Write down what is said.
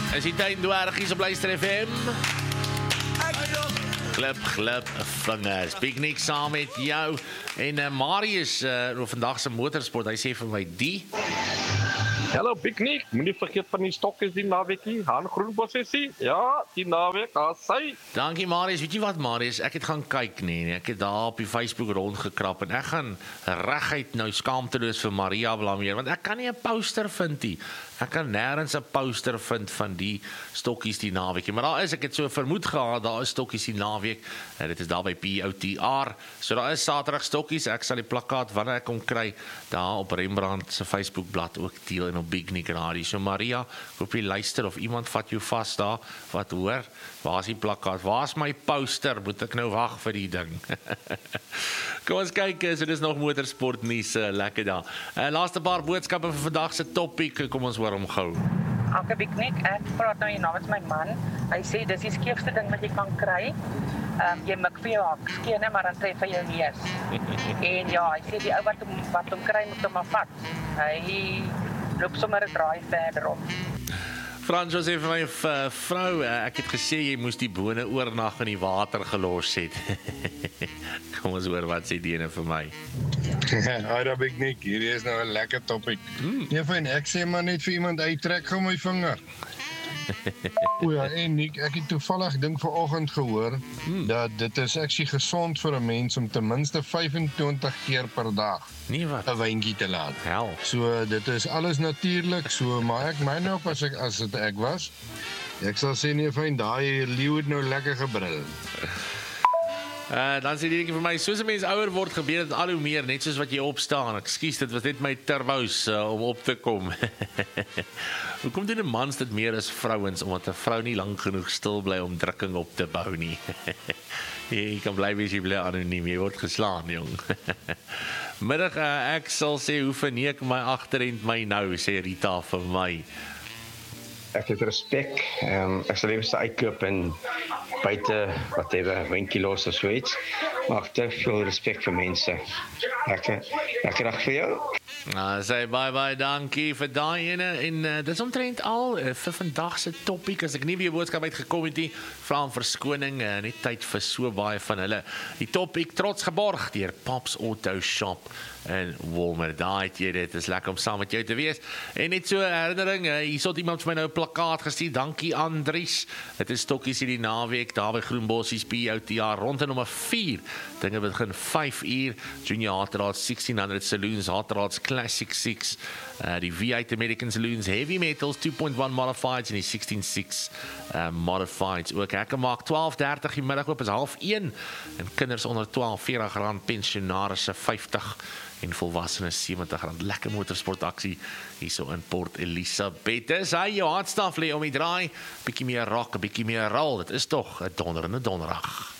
Is die tyd dwergies op Luister FM? Glip, vingers. Piknik saam met jou. En Marius, vandag se motorsport, hy sê vir my die. Hallo Piknik, moenie vergeet van die stokkies die naweekie, Han Groenbosessie. Ja, die naweek, sy. Dankie Marius, weet jy wat Marius, ek het gaan kyk nee, ek het daar op die Facebook rondgekrap en ek gaan reguit nou skaamteloos vir Maria blameer, want ek kan nie 'n poster vind nie. Ek kan nêrens 'n poster vind van die stokkies die naweekie, maar daar is, ek het so vermoed gehad, daar is stokkies die naweek, en dit is daar by POTR, so daar is Saterdag stokkies, ek sal die plakkaat wanneer ek hom kry, daar op Rembrandt se Facebookblad ook deel en op Big Nick Radio. So Maria, ek hoop jy luister of iemand vat jou vas daar, wat hoor, waar is die plakkaat, waar is my poster, moet ek nou wag vir die ding. Kom ons kyk, so dis nog motorsport nuus, lekker daar. Laaste paar boodskappe vir vandag se topic, kom ons hoor hom gou. Anke Piknik, ek praat nou hier namens my man. Hy sê dis die skeefste ding wat jy kan kry. Jy mik vir jou skene, maar dan tref hy jou neus. En ja, hy sê die ou wat hom kry moet hom maar vat. Hy loop sommer 'n draai verderop. Frans sê vir my vrou, ek het gesê jy moes die bone oornag in die water gelos het. Kom ons hoor wat sê die ene vir my. Hi daar Piknik, hierdie is nou 'n lekker topic. Nee, fyn, ek sê maar net vir iemand uittrek gou my vinger. O ja, en Nick, ek het toevallig ding vanoggend gehoor dat dit is actually gesond vir 'n mens om ten minste 25 keer per dag Nee wat? 'n wyntjie te laat. Hel. So dit is alles natuurlik, so maar ek meen ook as dit ek was. Ek sal sê nee, fyn, daai leeu het nou lekker gebrul. Dan sê die ding vir my, soos 'n mens ouer word, gebeur dit al hoe meer, net soos wat jy opstaan. Ekskuus, dit was net my turbos om op te kom. Hoekom doen 'n mans dit meer as vrouens, omdat 'n vrou nie lank genoeg stil bly om drukking op te bou nie? Jy kan bly wees, jy bly anoniem, jy word geslaan, jong. Middag, ek sal sê, hoe verneek my agterend my nou, sê Rita vir my. Ek het respek, ek sal even uitkoop en buite, whatever, winkilos of so iets, maar ek te veel respek vir mense. Lekker dag vir jou. Sê bye, dankie vir daai ene, en dit is omtrent al vir vandag se topic, as ek nie weer boodskap uitgekom het nie, vra om verskoning, net tyd vir so baie van hulle. Die topic trots geborg deur Pops Auto Shop en Walmer, daar het jy dit, is lekker om saam met jou te wees, en net so herinnering, hier sot iemand vir my nou 'n plakkaat gestuur, dankie Andries, dit is stokkies hierdie naweek, daar by Groenbossies POTR, rond in nommer 4, dinge begin 5 uur, Junior Hartrads 1600 Saloons, Hartrads Classic 6, die V8 American Saloons, Heavy Metals 2.1 Modifieds, en die 16.6 Modifieds, ook hekke maak 12:30 die middag oop, is 12:30, en kinders onder 12, R40, pensionarisse 50, en volwassenes R70, lekker motorsportaksie hierso in Port Elizabeth. Dis hy, jou hartstaf lê om die draai, bietjie meer rock, bietjie meer roll, dit is toch 'n donderende donderdag.